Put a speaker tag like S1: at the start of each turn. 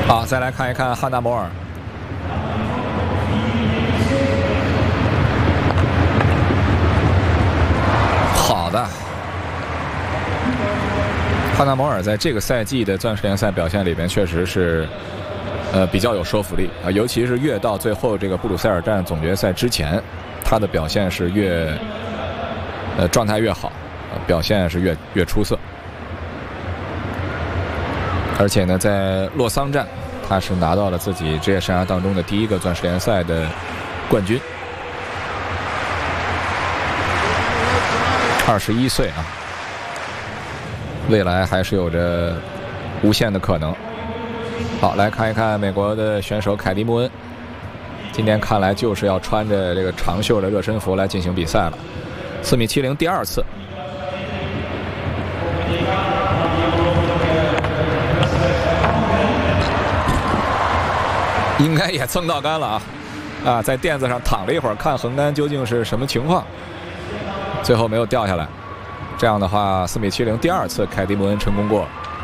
S1: 好，再来看一看汉纳摩尔。好的，汉纳摩尔在这个赛季的钻石联赛表现里边确实是比较有说服力啊，尤其是越到最后这个布鲁塞尔站总决赛之前，他的表现是越状态越好，表现是越出色。而且呢，在洛桑站，他是拿到了自己职业生涯当中的第一个钻石联赛的冠军。21岁啊，未来还是有着无限的可能。好，来看一看美国的选手凯蒂·穆恩，今天看来就是要穿着这个长袖的热身服来进行比赛了。4.70米第2次。应该也蹭到杆了啊！在垫子上躺了一会儿，看横杆究竟是什么情况，最后没有掉下来。这样的话，4.70米第2次，凯蒂·穆恩成功过。